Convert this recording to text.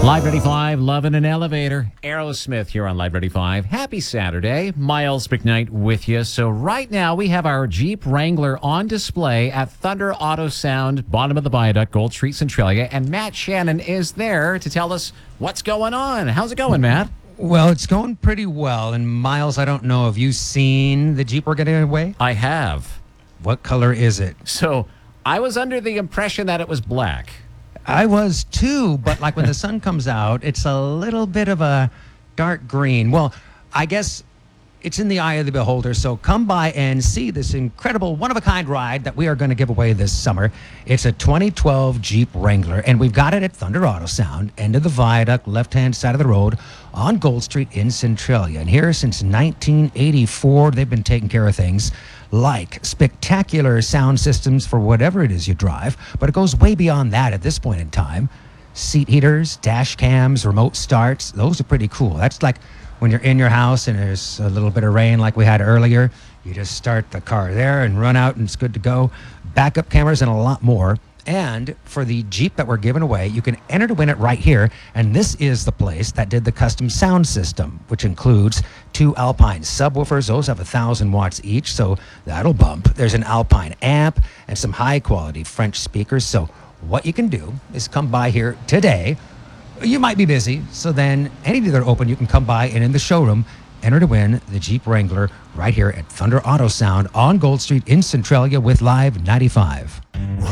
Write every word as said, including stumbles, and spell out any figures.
Live ninety-five, Love in an Elevator. Aerosmith here on Live ninety-five. Happy Saturday. Miles McKnight with you. So right now we have our Jeep Wrangler on display at Thunder Auto Sound, bottom of the viaduct, Gold Street, Centralia. And Matt Shannon is there to tell us what's going on. How's it going, Matt? Well, it's going pretty well. And Miles, I don't know, have you seen the Jeep we're getting away? I have. What color is it? So I was under the impression that it was black. I was too, but like when the sun comes out, it's a little bit of a dark green. Well, I guess it's in the eye of the beholder, so come by and see this incredible one-of-a-kind ride that we are going to give away this summer. It's a twenty twelve Jeep Wrangler, and we've got it at Thunder Auto Sound, end of the viaduct, left-hand side of the road on Gold Street in Centralia. And here since nineteen eighty-four, they've been taking care of things like spectacular sound systems for whatever it is you drive, but it goes way beyond that at this point in time. Seat heaters, dash cams, remote starts, those are pretty cool. That's like when you're in your house and there's a little bit of rain like we had earlier, you just start the car there and run out and it's good to go. Backup cameras and a lot more. And for the Jeep that we're giving away, you can enter to win it right here. And this is the place that did the custom sound system, which includes two Alpine subwoofers. Those have a thousand watts each, so that'll bump. There's an Alpine amp and some high quality French speakers. So what you can do is come by here today. You might be busy, so then any day they're open, you can come by and in the showroom, enter to win the Jeep Wrangler right here at Thunder Auto Sound on Gold Street in Centralia with Live ninety-five.